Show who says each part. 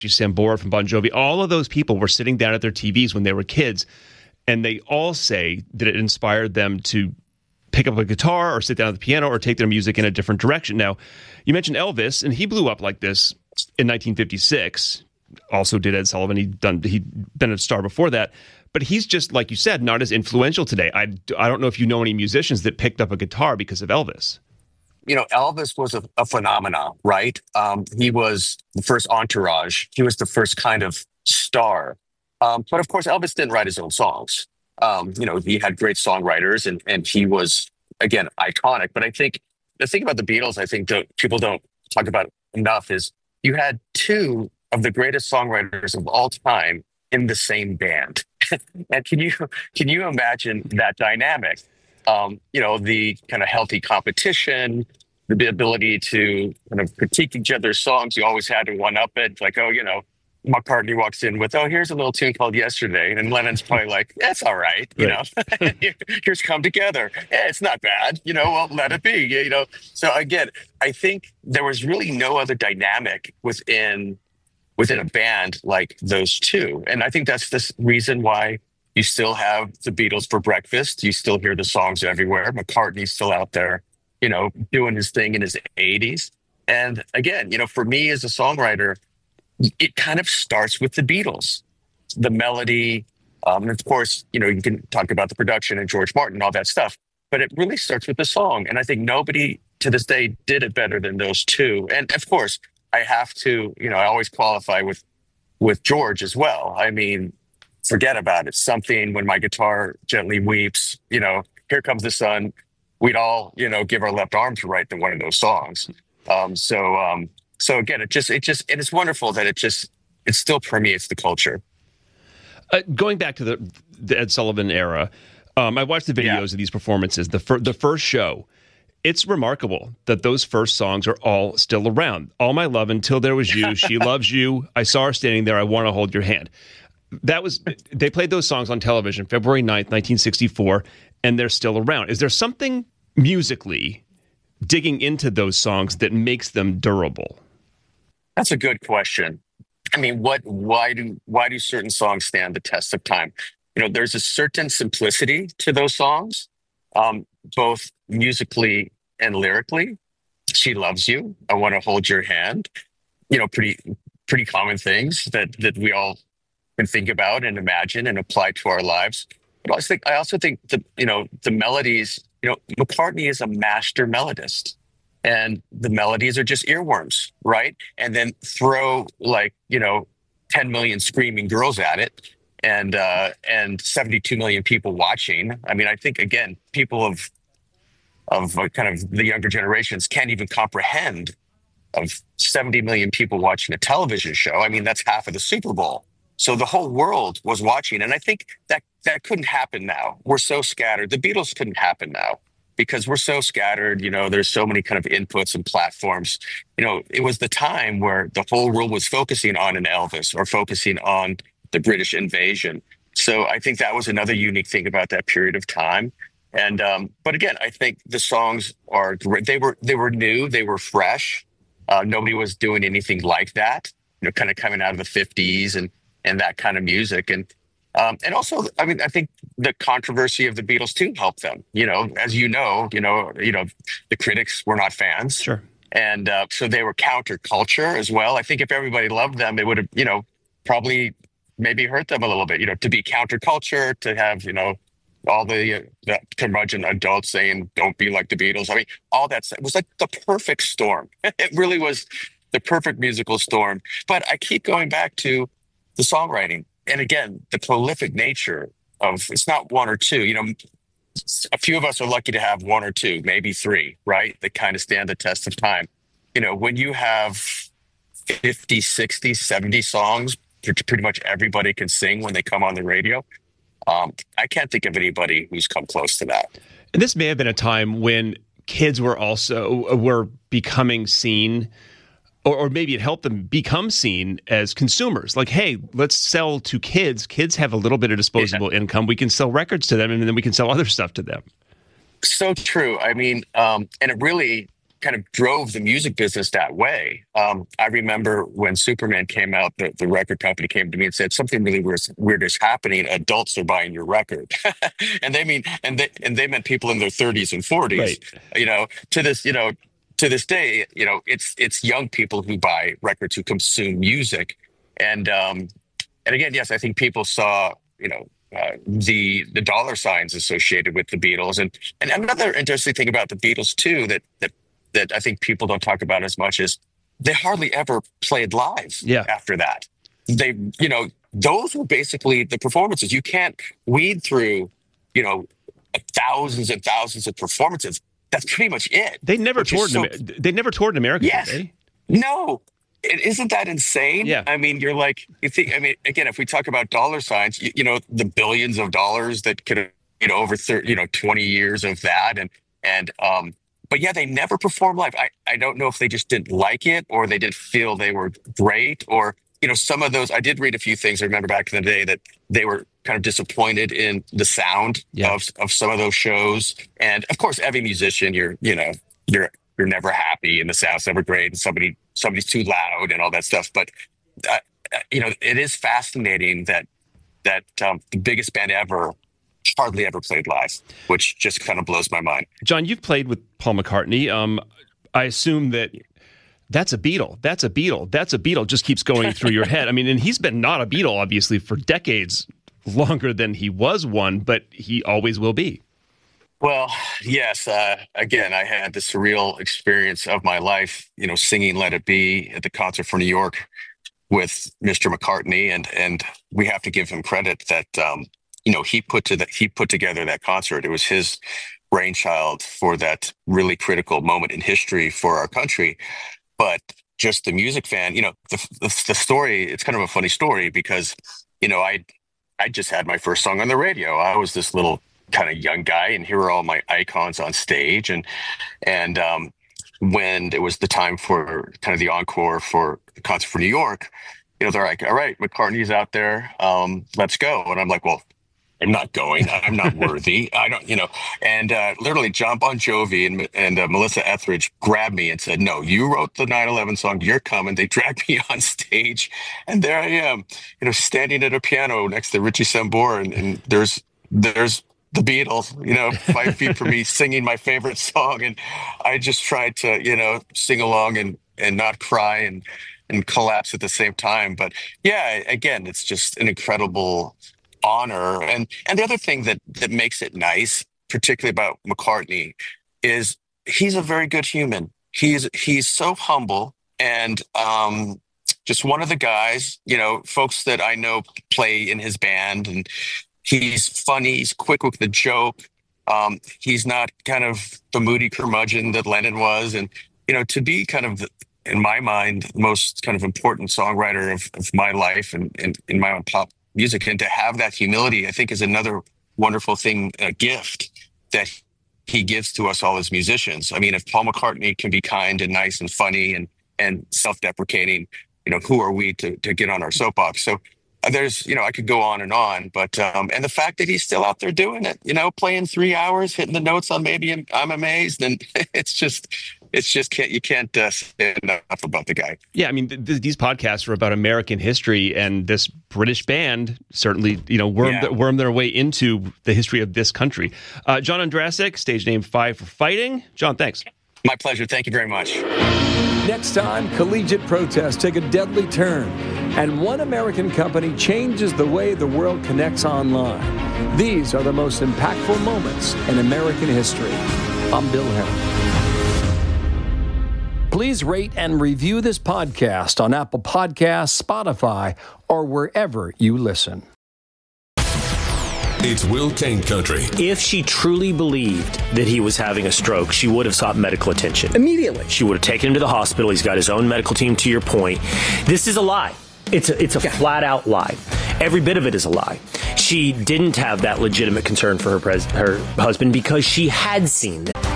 Speaker 1: Sambora from Bon Jovi, all of those people were sitting down at their TVs when they were kids, and they all say that it inspired them to pick up a guitar or sit down at the piano or take their music in a different direction. Now, you mentioned Elvis, and he blew up like this in 1956. Also did Ed Sullivan. He'd been a star before that. But he's just, like you said, not as influential today. I don't know if you know any musicians that picked up a guitar because of Elvis.
Speaker 2: Elvis was a phenomenon, right? He was the first entourage. He was the first kind of star. But of course, Elvis didn't write his own songs. He had great songwriters and he was, again, iconic. But I think the thing about the Beatles, I think people don't talk about enough is you had two of the greatest songwriters of all time in the same band. And can you imagine that dynamic? The kind of healthy competition, the ability to kind of critique each other's songs. You always had to one up it. Like, McCartney walks in with, here's a little tune called Yesterday. And Lennon's probably like, that's all right. Here's Come Together. Yeah, it's not bad. Well, let it be. So again, I think there was really no other dynamic within a band like those two. And I think that's the reason why you still have the Beatles for breakfast. You still hear the songs everywhere. McCartney's still out there, doing his thing in his 80s. And again, for me as a songwriter, it kind of starts with the Beatles, the melody. And of course, you can talk about the production and George Martin and all that stuff, but it really starts with the song. And I think nobody to this day did it better than those two. And of course, I have to, I always qualify with George as well. I mean, forget about it. Something When My Guitar Gently Weeps, Here Comes the Sun. We'd all, give our left arm to write one of those songs. So again, it's wonderful that it still permeates the culture.
Speaker 1: Going back to the Ed Sullivan era, I watched the videos of these performances. The first show, it's remarkable that those first songs are all still around. All My Love, Until There Was You, She Loves You, I Saw Her Standing There, I Want to Hold Your Hand. They played those songs on television February 9th, 1964, and they're still around. Is there something musically digging into those songs that makes them durable?
Speaker 2: That's a good question. I mean, why do certain songs stand the test of time? There's a certain simplicity to those songs, both musically and lyrically. She Loves You, I Want to Hold Your Hand. Pretty common things that we all can think about and imagine and apply to our lives. But I also think the melodies. McCartney is a master melodist, and the melodies are just earworms, right? And then throw 10 million screaming girls at it, and 72 million people watching. I mean, I think again, people of kind of the younger generations can't even comprehend of 70 million people watching a television show. I mean, that's half of the Super Bowl. So the whole world was watching. And I think that couldn't happen now. We're so scattered. The Beatles couldn't happen now because we're so scattered. There's so many kind of inputs and platforms. It was the time where the whole world was focusing on an Elvis or focusing on the British invasion. So I think that was another unique thing about that period of time. And but again, I think the songs are great. They were new. They were fresh. Nobody was doing anything like that. Kind of coming out of the 50s and that kind of music. And also, I mean, I think the controversy of the Beatles too helped them. As the critics were not fans.
Speaker 1: Sure.
Speaker 2: And so they were counterculture as well. I think if everybody loved them, it would have, probably maybe hurt them a little bit, to be counterculture, to have, all the curmudgeon adults saying, don't be like the Beatles. I mean, all that stuff. It was like the perfect storm. It really was the perfect musical storm. But I keep going back to the songwriting. And again, the prolific nature of, it's not one or two, a few of us are lucky to have one or two, maybe three, right? That kind of stand the test of time. When you have 50, 60, 70 songs, pretty much everybody can sing when they come on the radio. I can't think of anybody who's come close to that.
Speaker 1: And this may have been a time when kids were becoming seen, or maybe it helped them become seen as consumers. Like, hey, let's sell to kids. Kids have a little bit of disposable income. We can sell records to them, and then we can sell other stuff to them.
Speaker 2: So true. I mean, and it really, kind of drove the music business that way. I remember when Superman came out, the record company came to me and said something really weird is happening. Adults are buying your record, and they meant people in their 30s and 40s.
Speaker 1: Right.
Speaker 2: To this day, it's young people who buy records, who consume music, and again, yes, I think people saw the dollar signs associated with the Beatles, and another interesting thing about the Beatles too that I think people don't talk about as much is they hardly ever played live.
Speaker 1: Yeah.
Speaker 2: After that, those were basically the performances. You can't weed through thousands and thousands of performances. That's pretty much it.
Speaker 1: They never toured. They never toured in America.
Speaker 2: Yes.
Speaker 1: Did they?
Speaker 2: No. Isn't that insane?
Speaker 1: Yeah.
Speaker 2: I mean, again, if we talk about dollar signs, the billions of dollars that could have, over 20 years of that. But yeah, they never performed live. I don't know if they just didn't like it, or they didn't feel they were great, or, some of those. I did read a few things. I remember back in the day that they were kind of disappointed in the sound of some of those shows. And of course, every musician, you're never happy, and the sound's never great, and somebody's too loud and all that stuff. But it is fascinating that the biggest band ever hardly ever played live, which just kind of blows my mind.
Speaker 1: John, you've played with Paul McCartney. I assume that's a Beatle. That's a Beatle. That's a Beatle. Just keeps going through your head. I mean, and he's been not a Beatle, obviously, for decades, longer than he was one, but he always will be.
Speaker 2: Well, yes. Again, I had the surreal experience of my life, singing "Let It Be" at the Concert for New York with Mr. McCartney, and we have to give him credit that he put together that concert. It was his brainchild for that really critical moment in history for our country. But just the music fan, the story. It's kind of a funny story because I just had my first song on the radio. I was this little kind of young guy, and here were all my icons on stage, and when it was the time for kind of the encore for the Concert for New York, they're like, all right, McCartney's out there, let's go. And I'm like, well, I'm not going. I'm not worthy. I don't, and literally John Bon Jovi and Melissa Etheridge grabbed me and said, no, you wrote the 9/11 song. You're coming. They dragged me on stage, and there I am, standing at a piano next to Richie Sambora, and there's the Beatles, 5 feet from me, singing my favorite song. And I just tried to, sing along and not cry and collapse at the same time. But yeah, again, it's just an incredible honor. And the other thing that makes it nice, particularly about McCartney, is he's a very good human. He's so humble, and just one of the guys, folks that I know play in his band, and he's funny. He's quick with the joke. He's not kind of the moody curmudgeon that Lennon was. And, to be kind of, in my mind, the most kind of important songwriter of my life and in my own pop music, and to have that humility, I think, is another wonderful thing, a gift that he gives to us all as musicians. I mean, if Paul McCartney can be kind and nice and funny and self-deprecating, who are we to get on our soapbox? So there's, I could go on, but, and the fact that he's still out there doing it, playing 3 hours, hitting the notes on Maybe I'm Amazed. And you can't say enough about the guy.
Speaker 1: Yeah. I mean, these podcasts are about American history, and this British band certainly, wormed their way into the history of this country. John Ondrasik, stage name 5 for Fighting. John, thanks.
Speaker 2: My pleasure. Thank you very much.
Speaker 3: Next time, collegiate protests take a deadly turn, and one American company changes the way the world connects online. These are the most impactful moments in American history. I'm Bill Harron. Please rate and review this podcast on Apple Podcasts, Spotify, or wherever you listen.
Speaker 4: It's Will Kane Country.
Speaker 5: If she truly believed that he was having a stroke, she would have sought medical attention immediately. She would have taken him to the hospital. He's got his own medical team, to your point. This is a lie. It's a flat out lie. Every bit of it is a lie. She didn't have that legitimate concern for her husband because she had seen that.